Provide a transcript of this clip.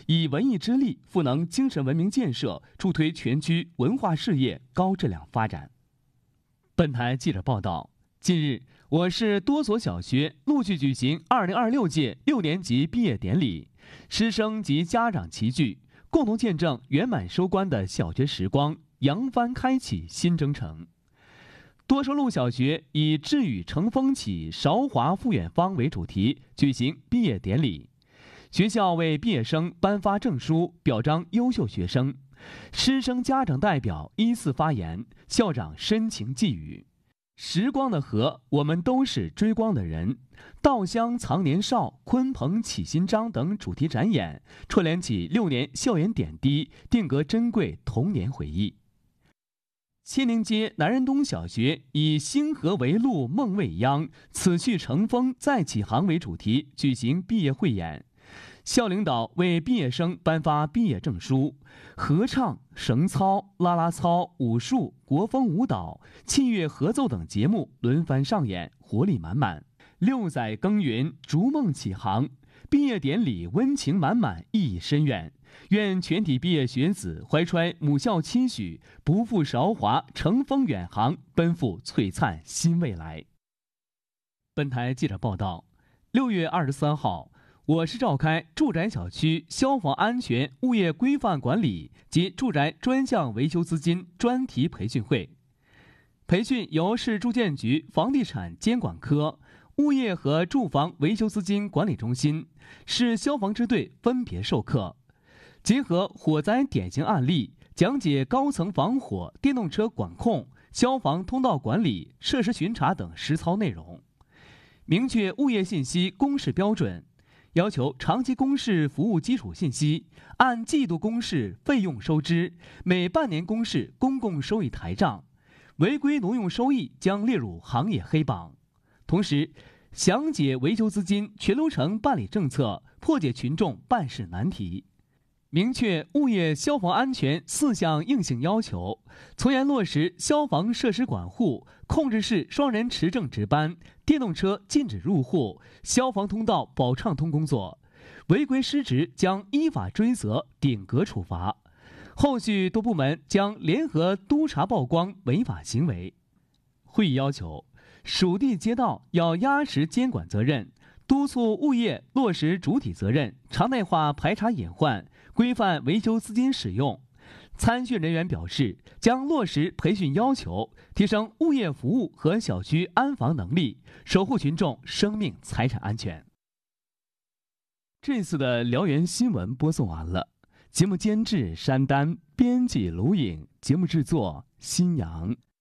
以文艺之力赋能精神文明建设，助推全区文化事业高质量发展。本台记者报道，近日，我市多所小学陆续举行2026届6年级毕业典礼，师生及家长齐聚，共同见证圆满收官的小学时光，扬帆开启新征程。多收路小学以“智语乘风起，韶华赴远方”为主题举行毕业典礼，学校为毕业生颁发证书，表彰优秀学生。师生家长代表依次发言，校长深情寄语：“时光的河，我们都是追光的人。稻香藏年少，鲲鹏起新章等主题展演，串联起6年校园点滴，定格珍贵童年回忆。”千宁街南仁东小学以“星河为路，梦未央，此去乘风再起航”为主题举行毕业汇演。校领导为毕业生颁发毕业证书，合唱、绳操、啦啦操、武术、国风舞蹈、器乐合奏等节目轮番上演，活力满满。6载耕耘，逐梦起航，毕业典礼温情满满，意义深远。愿全体毕业学子怀揣母校期许，不负韶华，乘风远航，奔赴璀璨新未来。本台记者报道，6月23号。我市召开住宅小区消防安全物业规范管理及住宅专项维修资金专题培训会。培训由市住建局房地产监管科、物业和住房维修资金管理中心、市消防支队分别授课，结合火灾典型案例，讲解高层防火、电动车管控、消防通道管理、设施巡查等实操内容，明确物业信息公示标准。要求长期公示服务基础信息，按季度公示费用收支，每半年公示公共收益台账，违规挪用收益将列入行业黑榜。同时，详解维修资金全流程办理政策，破解群众办事难题。明确物业消防安全4项硬性要求，从严落实消防设施管护，控制室双人持证值班，电动车禁止入户，消防通道保畅通工作，违规失职将依法追责，顶格处罚。后续多部门将联合督查曝光违法行为。会议要求，属地街道要压实监管责任，督促物业落实主体责任，常态化排查隐患，规范维修资金使用。参训人员表示，将落实培训要求，提升物业服务和小区安防能力，守护群众生命财产安全。这次的辽源新闻播送完了，节目监制山丹，编辑卢颖，节目制作新阳。